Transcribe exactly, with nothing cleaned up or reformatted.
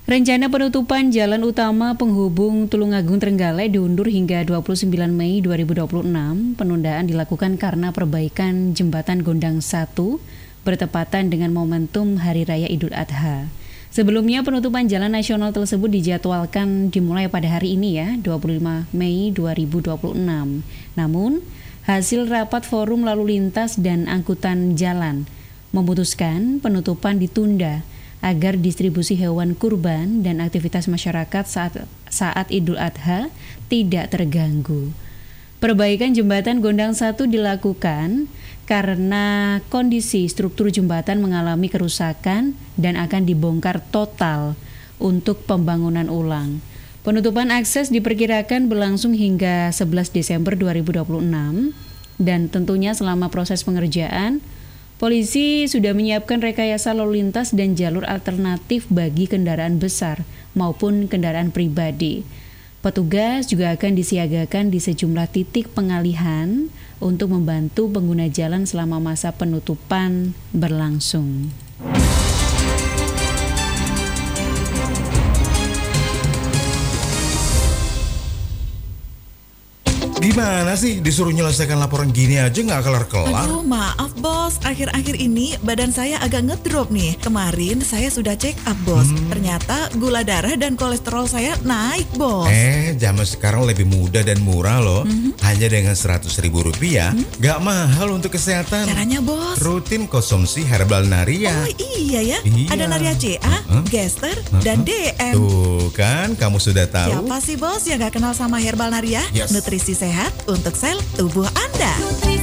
Rencana penutupan jalan utama penghubung Tulungagung Trenggalek diundur hingga dua puluh sembilan Mei dua ribu dua puluh enam. Penundaan dilakukan karena perbaikan jembatan Gondang satu bertepatan dengan momentum Hari Raya Idul Adha. Sebelumnya penutupan jalan nasional tersebut dijadwalkan dimulai pada hari ini ya, dua puluh lima Mei dua ribu dua puluh enam. Namun, hasil rapat Forum Lalu Lintas dan Angkutan Jalan memutuskan penutupan ditunda agar distribusi hewan kurban dan aktivitas masyarakat saat saat Idul Adha tidak terganggu. Perbaikan jembatan Gondang satu dilakukan karena kondisi struktur jembatan mengalami kerusakan dan akan dibongkar total untuk pembangunan ulang. Penutupan akses diperkirakan berlangsung hingga sebelas Desember dua ribu dua puluh enam dan tentunya selama proses pengerjaan polisi sudah menyiapkan rekayasa lalu lintas dan jalur alternatif bagi kendaraan besar maupun kendaraan pribadi. Petugas juga akan disiagakan di sejumlah titik pengalihan untuk membantu pengguna jalan selama masa penutupan berlangsung. Gimana sih disuruh nyelesaikan laporan gini aja nggak kelar-kelar? Aduh maaf bos, akhir-akhir ini badan saya agak ngedrop nih. Kemarin saya sudah check up bos, hmm. ternyata gula darah dan kolesterol saya naik bos. Eh, zaman sekarang lebih mudah dan murah loh. Hmm. Hanya dengan seratus ribu rupiah, hmm? Gak mahal untuk kesehatan. Caranya bos? Rutin konsumsi Herbal Naria. Oh iya ya, iya. ada Naria C A, uh-huh. Gester, uh-huh. dan D M. Tuh kan, kamu sudah tahu. Siapa sih bos yang gak kenal sama Herbal Naria? Yes. Nutrisi sehat untuk sel tubuh Anda.